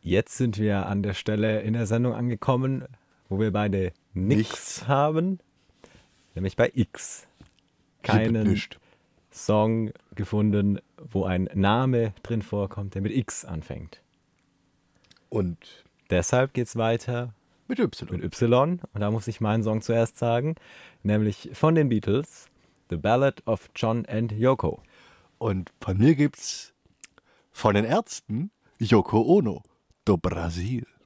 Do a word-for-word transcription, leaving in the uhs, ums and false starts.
Jetzt sind wir an der Stelle in der Sendung angekommen, wo wir beide nichts Nichts. haben, nämlich bei X. Keinen Nicht. Song gefunden, wo ein Name drin vorkommt, der mit X anfängt. Und Deshalb geht's weiter mit Y. mit Y und da muss ich meinen Song zuerst sagen, nämlich von den Beatles, The Ballad of John and Yoko. Und von mir gibt's von den Ärzten Yoko Ono, do Brasil.